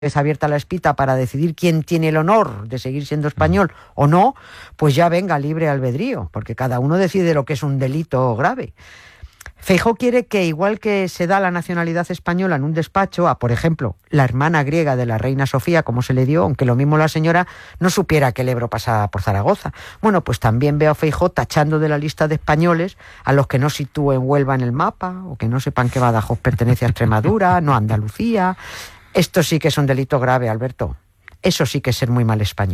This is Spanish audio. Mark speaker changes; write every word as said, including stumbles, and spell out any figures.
Speaker 1: es abierta la espita para decidir quién tiene el honor de seguir siendo español o no, pues ya venga, libre albedrío, porque cada uno decide lo que es un delito grave. Feijóo quiere que, igual que se da la nacionalidad española en un despacho a, por ejemplo, la hermana griega de la reina Sofía, como se le dio, aunque lo mismo la señora no supiera que el Ebro pasaba por Zaragoza. Bueno, pues también veo a Feijóo tachando de la lista de españoles a los que no sitúen Huelva en el mapa, o que no sepan que Badajoz pertenece a Extremadura, no a Andalucía. Esto sí que es un delito grave, Alberto. Eso sí que es ser muy mal español.